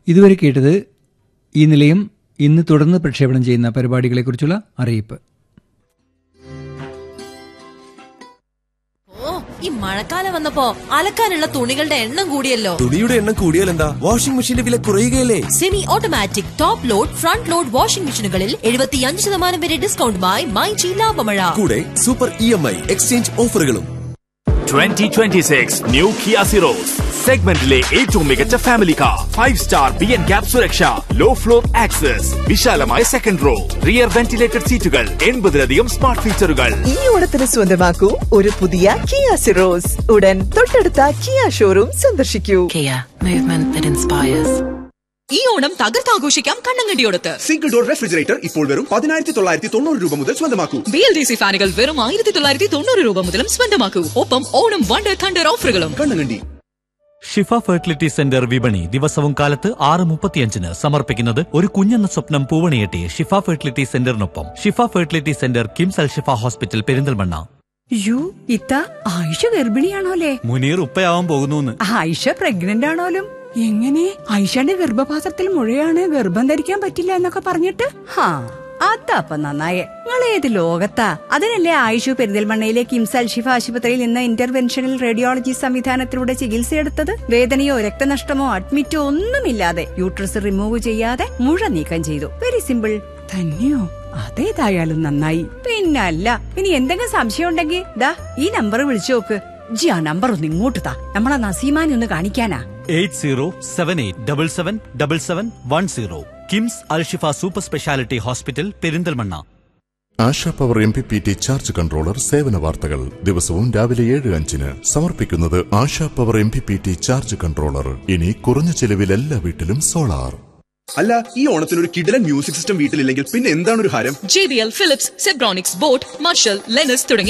ഇതുവരെ കേട്ടത് ഈ നിലയം ഇന്ന് തുടർന്ന് പ്രക്ഷേപണം ചെയ്യുന്ന പരിപാടികളെക്കുറിച്ചുള്ള അറിയിപ്പ്. ഈ മഴക്കാലം വന്നപ്പോ അലക്കാനുള്ള തുണികളുടെ എണ്ണം കൂടിയല്ലോ. തുണിയുടെ എണ്ണം കൂടിയാൽ എന്താ? വാഷിംഗ് മെഷീന്റെ വില കുറയുകയല്ലേ? Semi automatic top load front load washing മെഷീനുകളിൽ 75% വരെ ഡിസ്കൗണ്ടുമായി മൈജി ലാഭമഴ. കൂടെ സൂപ്പർ EMI എക്സ്ചേഞ്ച് ഓഫറുകളും. 2026 ന്യൂ കിയ സിറോസ് സെഗ്മെന്റിലെ ഏറ്റവും മികച്ച ഫാമിലി കാർ. 5-star BNCAP സുരക്ഷ, ലോ ഫ്ലോർ ആക്സസ്, വിശാലമായ സെക്കൻഡ് റോ, റിയർ വെന്റിലേറ്റഡ് സീറ്റുകൾ, 80-ലധികം സ്മാർട്ട് ഫീച്ചറുകൾ. ഈ ഓണത്തിന് സ്വന്തമാക്കൂ ഒരു പുതിയ കിയ സിറോസ്. ഉടൻ തൊട്ടടുത്ത കിയ ഷോറൂം സന്ദർശിക്കൂ. Kia, movement that inspires. ഈ ഓണം തകർത്താഘോഷിക്കാം കണ്ണങ്കണ്ടിയോടത്ത്. സിംഗിൾ ഡോർ റെഫ്രിജറേറ്റർ ഇപ്പോൾ വെറും 1990 രൂപ മുതൽ സ്വന്തമാക്കൂ. BLDC ഫാനുകൾ വെറും 1990 രൂപ മുതലും സ്വന്തമാക്കൂ. ഒപ്പം ഓണം വണ്ടർ തണ്ടർ ഓഫറുകളും. കണ്ണങ്കണ്ടി. ഷിഫ ഫെർട്ടിലിറ്റി സെന്റർ വിപണി ദിവസവും കാലത്ത് 6:35 സമർപ്പിക്കുന്നത് ഒരു കുഞ്ഞെന്ന സ്വപ്നം പൂവണിയെട്ടി ഷിഫ ഫെർട്ടിലിറ്റി സെന്ററിനൊപ്പം. ഷിഫ ഫെർട്ടിലിറ്റി സെന്റർ കിംസ് അൽ ഷിഫ ഹോസ്പിറ്റൽ പെരിന്തൽമണ്ണ. ഇത്ത ആയിഷ ഗർഭിണിയാണോലേ? മുനീർ ഉപ്പയാവാൻ പോകുന്നു. ആയിഷ പ്രഗ്നന്റ് ആണോലും? എങ്ങനെ? ആയിഷയുടെ ഗർഭപാത്രത്തിൽ മുഴയാണ്, ഗർഭം ധരിക്കാൻ പറ്റില്ല എന്നൊക്കെ പറഞ്ഞിട്ട്? അതപ്പ നന്നായേ. നിങ്ങൾ ഏത് ലോകത്താ? അതിനല്ലേ ആയിഷു പെരിന്തൽമണ്ണയിലെ കിംസ് അൽ ഷിഫ ആശുപത്രിയിൽ നിന്ന് ഇന്റർവെൻഷണൽ റേഡിയോളജി സംവിധാനത്തിലൂടെ ചികിത്സയെടുത്തത്. വേദനയോ രക്തനഷ്ടമോ അഡ്മിറ്റോ ഒന്നുമില്ലാതെ യൂട്രസ് റിമൂവ് ചെയ്യാതെ മുഴ നീക്കം ചെയ്തു. Very simple. തന്നെയോ? അതേതായാലും നന്നായി. പിന്നല്ല, ഇനി എന്തെങ്കിലും സംശയം ഉണ്ടെങ്കിൽ ദാ ഈ നമ്പർ വിളിച്ചു നോക്ക്. ആ നമ്പർ ഒന്ന് ഇങ്ങോട്ട് താ, നമ്മളെ നസീമാനെ ഒന്ന് കാണിക്കാനാ. 8078777710. കിംസ് അൽ ഷിഫ super speciality hospital Perinthalmanna. ASHA power MPPT charge controller സേവന വാർത്തകൾ ദിവസവും രാവിലെ 7:05 സമർപ്പിക്കുന്നത് ASHA power MPPT charge controller. ഇനി കുറഞ്ഞ ചെലവിൽ എല്ലാ വീട്ടിലും സോളാർ. അല്ല, ഈ ഓണത്തിന് ഒരു കിടിലൻ മ്യൂസിക് സിസ്റ്റം വീട്ടിലില്ലെങ്കിൽ പിന്നെ എന്താണ് ഒരു ഹരം? JBL, Philips, Zebronics, boat, marshal, ലെനസ് തുടങ്ങി